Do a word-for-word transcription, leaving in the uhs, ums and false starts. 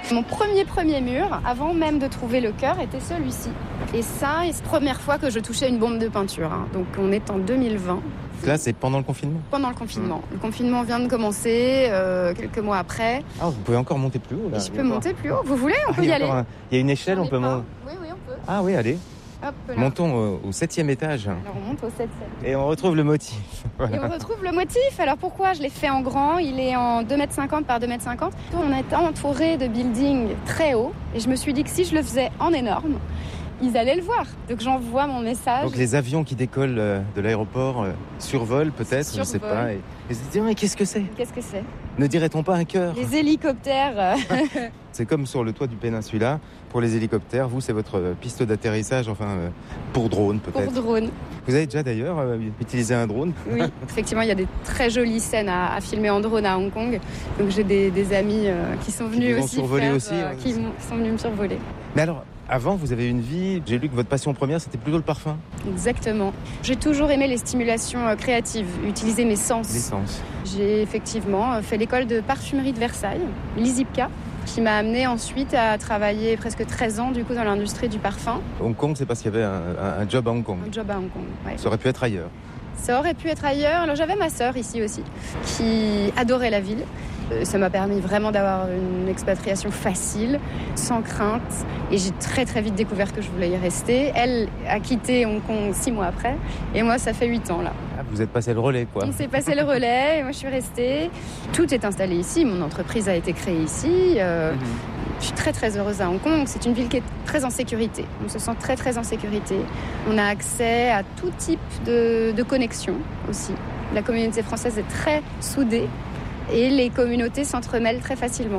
Mon premier premier mur, avant même de trouver le cœur, était celui-ci. Et ça, c'est la première fois que je touchais une bombe de peinture. Hein. Donc on est en deux mille vingt. Là, c'est pendant le confinement ? Pendant le confinement. Mmh. Le confinement vient de commencer, euh, quelques mois après. Ah, vous pouvez encore monter plus haut, là ? Et je peux monter plus haut, vous voulez ? On ah, peut y, y aller. Un... Il y a une échelle, on, on peut monter. Oui, oui, on peut. Ah oui, allez. Hop, là. Montons au, au septième étage. Alors on monte au septième. Et on retrouve le motif. Voilà. Et on retrouve le motif. Alors pourquoi je l'ai fait en grand ? Il est en deux mètres cinquante par deux mètres cinquante. On est entouré de buildings très hauts. Et je me suis dit que si je le faisais en énorme, ils allaient le voir. Donc j'envoie mon message. Donc les avions qui décollent de l'aéroport survolent peut-être, Survol. Je ne sais pas. Et, et se disent, mais qu'est-ce que c'est ? Qu'est-ce que c'est ? Ne dirait-on pas un cœur ? Les hélicoptères. C'est comme sur le toit du Péninsula. Pour les hélicoptères, vous, c'est votre piste d'atterrissage, enfin, euh, pour drone peut-être. Pour drone. Vous avez déjà d'ailleurs euh, utilisé un drone ? Oui, effectivement, il y a des très jolies scènes à, à filmer en drone à Hong Kong. Donc j'ai des, des amis euh, qui sont venus qui aussi, survoler faire, aussi, euh, ouais, qui aussi. sont venus me survoler. Mais alors, avant, vous avez une vie, j'ai lu que votre passion première, c'était plutôt le parfum. Exactement. J'ai toujours aimé les stimulations euh, créatives, utiliser mes sens. Les sens. J'ai effectivement fait l'école de parfumerie de Versailles, l'ISIPCA, qui m'a amené ensuite à travailler presque treize ans du coup dans l'industrie du parfum. Hong Kong, c'est parce qu'il y avait un, un, un job à Hong Kong. Un job à Hong Kong, ouais. Ça aurait pu être ailleurs. Ça aurait pu être ailleurs. Alors j'avais ma sœur ici aussi, qui adorait la ville. Ça m'a permis vraiment d'avoir une expatriation facile, sans crainte. Et j'ai très très vite découvert que je voulais y rester. Elle a quitté Hong Kong six mois après. Et moi, ça fait huit ans là. Ah, vous êtes passé le relais, quoi. On s'est passé le relais et moi je suis restée. Tout est installé ici. Mon entreprise a été créée ici. Euh, mm-hmm. Je suis très très heureuse à Hong Kong. C'est une ville qui est très en sécurité. On se sent très très en sécurité. On a accès à tout type de, de connexion aussi. La communauté française est très soudée. Et les communautés s'entremêlent très facilement.